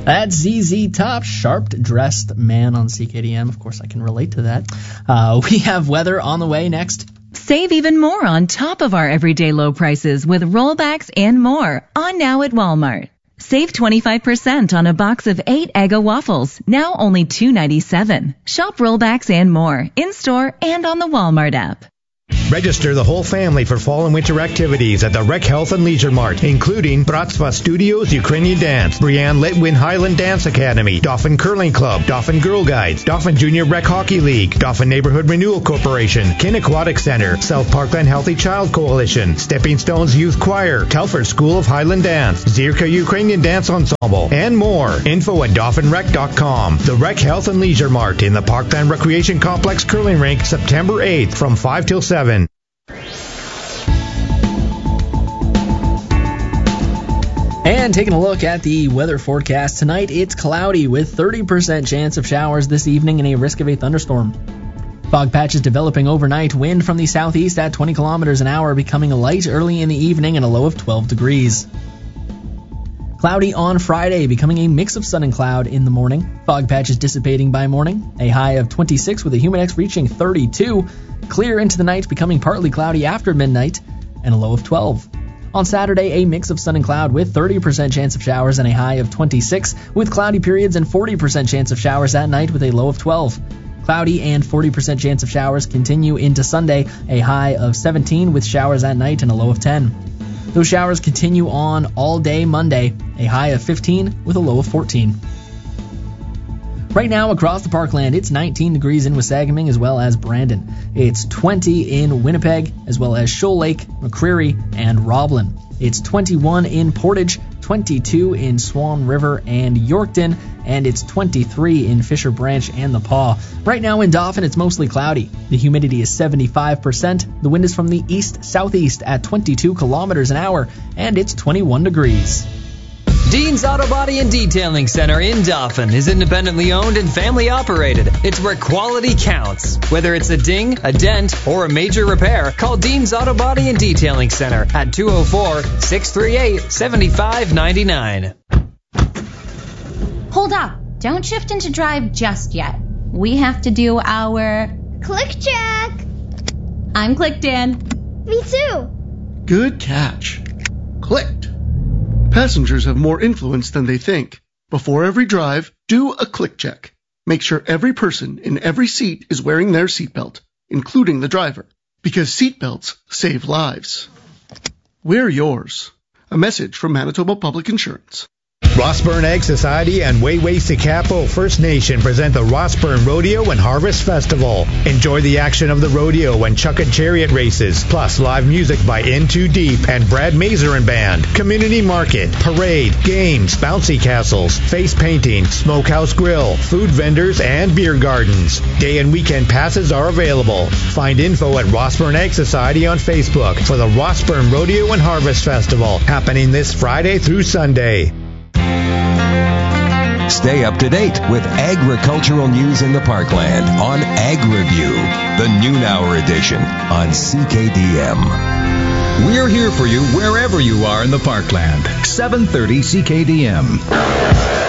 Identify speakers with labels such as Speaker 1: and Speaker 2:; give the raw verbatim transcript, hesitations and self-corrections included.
Speaker 1: That's Z Z Top, Sharp-Dressed Man on C K D M. Of course, I can relate to that. Uh, we have weather on the way next.
Speaker 2: Save even more on top of our everyday low prices with rollbacks and more on now at Walmart. Save twenty-five percent on a box of eight Eggo waffles, now only two dollars and ninety-seven cents. Shop rollbacks and more in-store and on the Walmart app.
Speaker 3: Register the whole family for fall and winter activities at the Rec Health and Leisure Mart, including Bratstva Studios Ukrainian Dance, Brianne Litwin Highland Dance Academy, Dauphin Curling Club, Dauphin Girl Guides, Dauphin Junior Rec Hockey League, Dauphin Neighborhood Renewal Corporation, Kin Aquatic Center, South Parkland Healthy Child Coalition, Stepping Stones Youth Choir, Telford School of Highland Dance, Zirka Ukrainian Dance Ensemble, and more. Info at dauphin rec dot com. The Rec Health and Leisure Mart in the Parkland Recreation Complex Curling Rink, September eighth from five till seven.
Speaker 1: And taking a look at the weather forecast tonight, it's cloudy with thirty percent chance of showers this evening and a risk of a thunderstorm. Fog patches developing overnight, wind from the southeast at twenty kilometers an hour, becoming light early in the evening and a low of twelve degrees. Cloudy on Friday, becoming a mix of sun and cloud in the morning. Fog patches dissipating by morning, a high of twenty-six with a humidex reaching thirty-two. Clear into the night, becoming partly cloudy after midnight and a low of twelve. On Saturday, a mix of sun and cloud with thirty percent chance of showers and a high of twenty-six, with cloudy periods and forty percent chance of showers at night with a low of twelve. Cloudy and forty percent chance of showers continue into Sunday, a high of seventeen with showers at night and a low of ten. Those showers continue on all day Monday, a high of fifteen with a low of fourteen. Right now across the Parkland, it's nineteen degrees in Wasagaming as well as Brandon. It's twenty in Winnipeg as well as Shoal Lake, McCreary, and Roblin. It's twenty-one in Portage, twenty-two in Swan River and Yorkton, and it's twenty-three in Fisher Branch and the Paw. Right now in Dauphin, it's mostly cloudy. The humidity is seventy-five percent. The wind is from the east-southeast at twenty-two kilometers an hour, and it's twenty-one degrees.
Speaker 4: Dean's Auto Body and Detailing Center in Dauphin is independently owned and family operated. It's where quality counts. Whether it's a ding, a dent, or a major repair, call Dean's Auto Body and Detailing Center at two oh four, six three eight, seven five nine nine.
Speaker 5: Hold up. Don't shift into drive just yet. We have to do our
Speaker 6: click check.
Speaker 5: I'm clicked in.
Speaker 6: Me too.
Speaker 7: Good catch. Clicked. Passengers have more influence than they think. Before every drive, do a click check. Make sure every person in every seat is wearing their seatbelt, including the driver, because seatbelts save lives. Wear yours. A message from Manitoba Public Insurance.
Speaker 3: Rossburn Ag Society and Wayway Sikapo First Nation present the Rossburn Rodeo and Harvest Festival. Enjoy the action of the rodeo and chuck and chariot races, plus live music by In Too Deep and Brad Mazer and Band, community market, parade, games, bouncy castles, face painting, smokehouse grill, food vendors, and beer gardens. Day and weekend passes are available. Find info at Rossburn Ag Society on Facebook for the Rossburn Rodeo and Harvest Festival, happening this Friday through Sunday.
Speaker 8: Stay up to date with agricultural news in the Parkland on Ag Review, the noon hour edition on C K D M.
Speaker 9: We're here for you wherever you are in the Parkland. seven thirty C K D M.